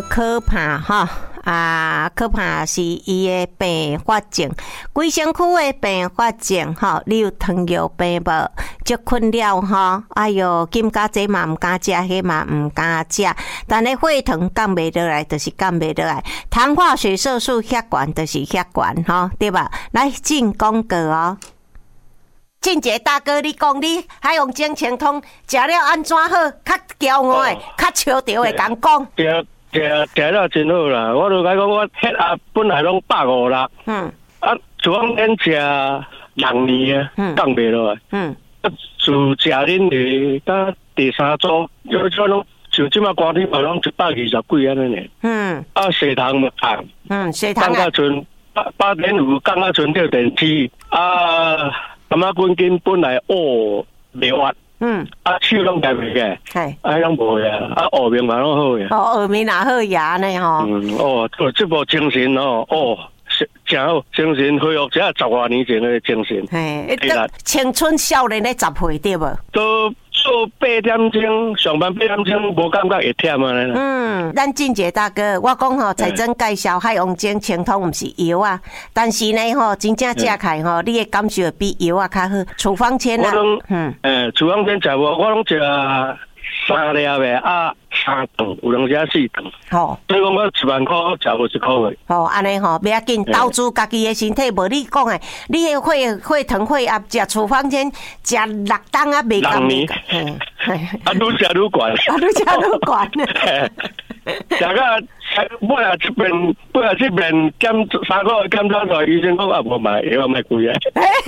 可怕哈可怕是伊的并发症，规身躯的并发症哈，你有糖尿病无？足困扰哈，哎哟，金加这嘛唔敢食，迄嘛唔敢食，但是血糖降袂落来，就是降袂落来，糖化血色素血管就是血管哈，对吧？来进广告哦。俊杰大哥，你讲你海洋精清通食了安怎好？较骄傲的，较笑着的，讲讲。 食了真好啦！我就甲讲，我血压本来拢150，厨房间食2年啊，降袂落来。自食恁的，到第3周，就拢像即马寒天嘛，拢120几安尼呢。血糖嘛降， 血糖降到剩8.5，降到剩6.7啊。感觉阮囝本来袂活。手拢带袂个，拢无呀，学面嘛拢好呀。 学面也好呀呢吼。 这部精神真好，精神恢复只10多年前的精神。 青春少年的10岁对无？ 都做8点钟，上班8点钟，无感觉会忝啊。 咱俊杰大哥，我讲吼，才真介绍海洋精清通，毋是药啊，但是呢吼，真正食开吼，你的感受会比药啊较好。处方签啊， 处方签食无，我拢食3粒的3顿，有当时4顿。所以讲我1万块食无1块的。 安尼吼，不要紧，投资家己的身体，无你讲的，你的血糖血压食处方签食6顿啊，袂甘愈食愈悬。 愈食愈悬。 食到尾啊这边检3个检查出来，医生讲啊无买药买贵啊。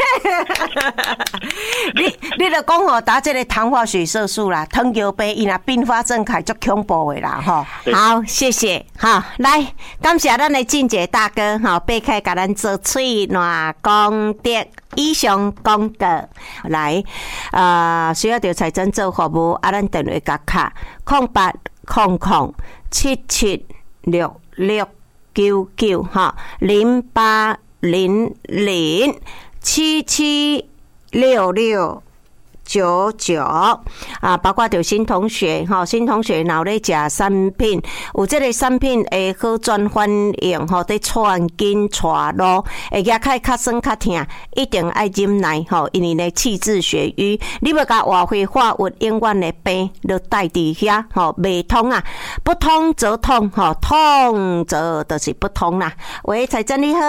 你著讲吼，打这个糖化血色素啦，糖尿病伊若并发症开足恐怖的啦吼。好，谢谢。好，来感谢咱的俊杰大哥吼，爬开甲咱做喙烂功德。以上广告来需要着财政做服务，咱电话甲卡0800776699哈0800776699包括着新同学新同学若有咧食产品，有这个产品会好转反应在喘筋喘路，会牙开较酸较痛，一定爱忍耐因为呢气滞血瘀，你要甲活血化瘀，永远的病就带伫遐袂通啊，不通则痛痛则就是不通啦。喂，彩珍你好。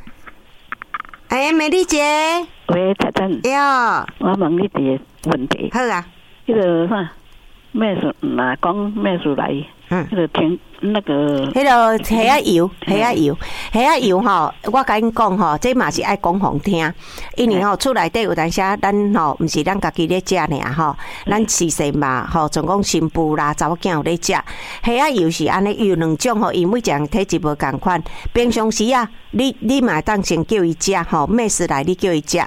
美丽姐。 喂，彩珍。我问你一个问题。 好啊。 迄个啥？咩事？哪讲咩事来？迄个天那个。迄个虾仔油，虾仔油吼，我甲恁讲吼，这嘛是爱讲互听，因为吼厝内底有当时咱吼，毋是咱家己咧食尔吼，咱饲细嘛吼，总讲新妇啦、查某囝有咧食。虾仔油是安尼，有2种吼，因为每一人体质无共款。平常时啊，你嘛当先叫伊食吼，咩事来你叫伊食。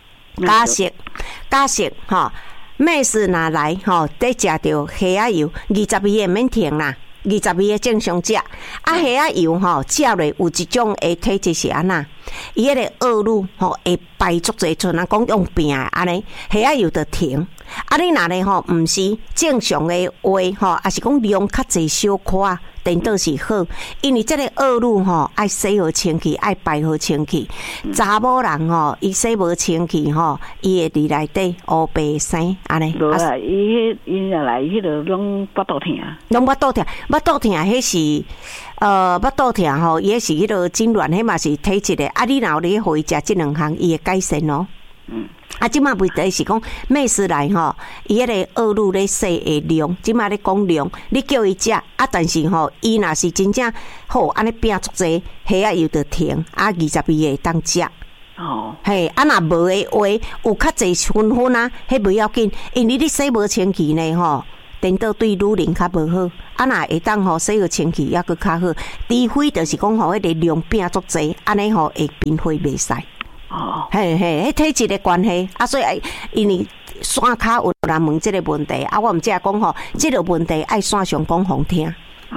假设吼，咩事若来吼，得食着虾仔油，22个免停啦。22个正常食，虾仔油吼食落有一种的体质是安那，伊迄个恶露吼会排足侪，像人讲用病的安尼，虾仔油就停。你若咧吼，毋是正常的话吼，也是讲量较侪小可，颠倒是好，因为这个恶露吼爱洗好清气，爱排好清气。查某人吼，伊洗无清气吼，伊会伫内底乌白生安尼。 伊若来迄个拢腹肚痛， 拢腹肚痛，迄是腹肚痛吼，伊是迄个痉挛，迄嘛是体质的。你若有咧互伊食这2项，伊会改善哦。即马问题是讲咩事来吼？伊迄个恶露咧洗的量，即马咧讲量，你叫伊食但是吼，伊若是真正好，安尼拼足济，虾仔油就停，22个会当食。若无的话，有较济分分迄不要紧，因为你洗无清气呢吼，颠倒对女人较无好。若会当吼洗好清气，抑佫较好。除非就是讲吼，迄个量拼足济，安尼吼会贫血袂使。迄体质的关系所以因为山骹有人问这个问题我毋知讲吼，这个问题爱线上讲互听。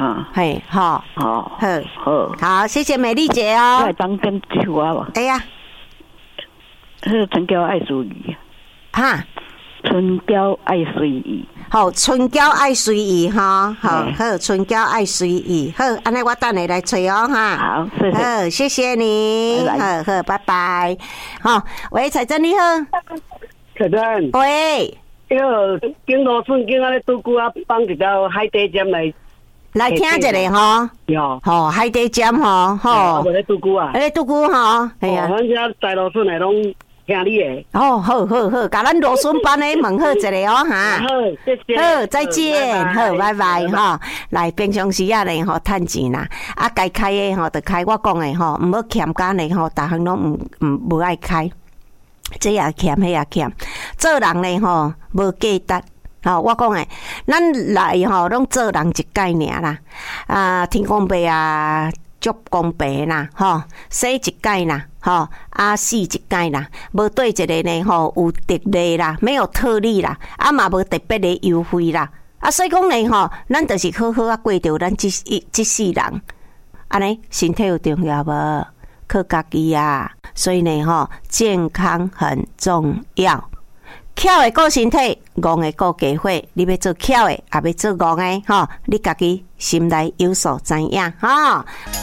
好，谢谢美丽姐哦。 我当跟手无？ 哎呀， 春娇爱随意。春娇爱随意。 好，春娇爱随意哈，好，春娇爱随意，好，安尼我等下来吹哦哈。 好，谢谢。 好，谢谢你，好，拜拜。好，喂，彩珍你好。 彩珍。 喂。 个经罗顺经啊，咧拄久啊，放一条海底针来听一下吼。 有。 吼，海底针吼，吼。 我咧拄久啊。 咧拄久吼，系啊。 咱遮在罗顺诶拢听你诶。 哦，好，甲咱罗顺班诶问好一下哦哈。 好，谢谢。 好，再见。好，拜拜哈。来，平常时啊咧吼，趁钱啦，啊该开诶吼，就开我讲诶吼，毋好欠干诶吼，逐项拢无爱开。这也欠，迄也欠，做人咧吼无价值。吼，我讲诶，咱来吼拢做人一概尔啦。啊，天公伯啊，足公伯啦，吼，生一概啦，吼，啊死一概啦，无对一个呢吼有特例啦，没有特例啦，啊嘛无特别的优惠啦。啊，所以讲呢吼，咱就是好好啊过着咱这世人，安尼身体有重要无？靠家己啊！所以呢，吼，健康很重要。巧的顾身体，戆的顾家伙。你要做巧的，也要做戆的，吼，你家己心内有所知影，吼。